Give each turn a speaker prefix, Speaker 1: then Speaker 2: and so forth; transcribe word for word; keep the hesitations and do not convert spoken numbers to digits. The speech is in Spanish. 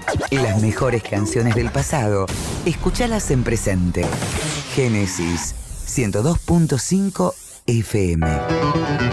Speaker 1: Las mejores canciones del pasado, escúchalas en presente. Génesis ciento dos punto cinco F M.